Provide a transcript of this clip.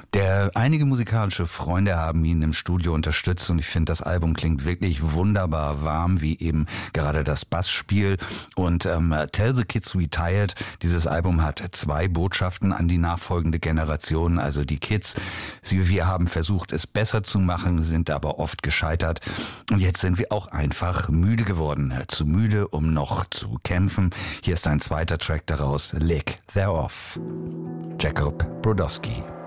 Einige musikalische Freunde haben ihn im Studio unterstützt und ich finde, das Album klingt wirklich wunderbar warm, wie eben gerade das Bassspiel. Und Tell the Kids We Tired, dieses Album hat 2 Botschaften an die nachfolgende Generation, also die Kids. Wir haben versucht, es besser zu machen, sind aber oft gescheitert. Und jetzt sind wir auch einfach müde geworden. Zu müde, um noch zu kämpfen. Hier ist ein zweiter Track daraus, Lick Thereof. Jacob Brodowski.